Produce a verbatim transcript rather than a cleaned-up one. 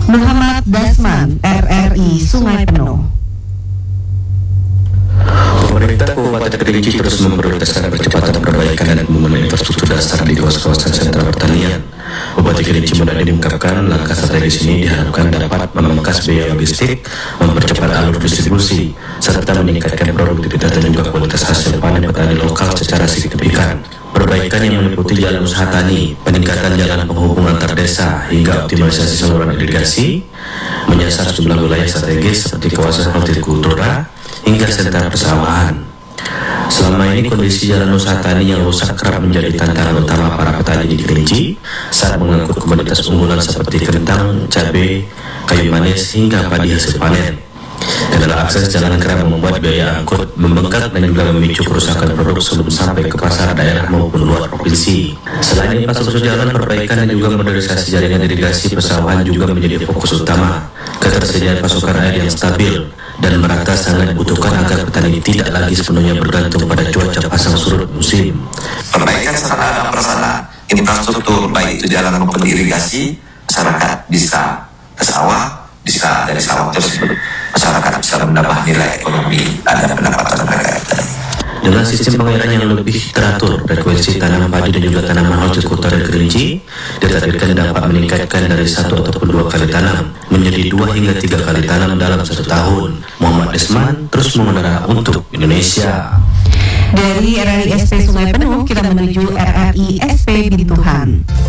Muhammad Dasman, R R I Sungai Penuh. Pemerintah Kabupaten Kerinci terus memprioritaskan percepatan perbaikan dan pembangunan infrastruktur dasar di kawasan sentra pertanian. Bupati Kerinci Munadi mengungkapkan langkah strategis ini diharapkan dapat memangkas biaya logistik, mempercepat alur distribusi, serta meningkatkan produktivitas dan juga kualitas hasil panen petani lokal secara signifikan. Perbaikan yang meliputi jalan usaha tani, peningkatan jalan penghubung antar desa, hingga optimalisasi saluran irigasi, menyasar sejumlah wilayah strategis seperti kawasan hortikultura hingga sentra persawahan. Selama ini kondisi jalan usaha tani yang rusak kerap menjadi tantangan utama para petani di Kerinci saat mengangkut komoditas unggulan seperti kentang, cabai, kayu manis hingga padi hasil panen. Kendala akses jalan kerap membuat biaya angkut membengkak dan juga memicu kerusakan produk sebelum sampai ke pasar daerah maupun luar provinsi. Selain infrastruktur jalan, perbaikan dan juga modernisasi jaringan irigasi persawahan juga menjadi fokus utama. Ketersediaan pasokan air yang stabil dan merata sangat dibutuhkan agar petani tidak lagi sepenuhnya bergantung pada cuaca pasang surut musim. Perbaikan sarana dan prasarana infrastruktur baik itu jalan maupun irigasi, masyarakat bisa ke sawah, bisa dari sawah tersebut masyarakat bisa menambah nilai ekonomi dan pendapatan mereka. Dengan sistem pengairan yang lebih teratur, frekuensi tanam padi dan juga tanaman hortikultura di Kerinci ditargetkan dapat meningkatkan dari satu ataupun dua kali tanam menjadi dua hingga tiga kali tanam dalam satu tahun. Muhammad Desman terus mengudara untuk Indonesia. Dari R R I S P Sungai Penuh, kita menuju R R I S P Bintuhan.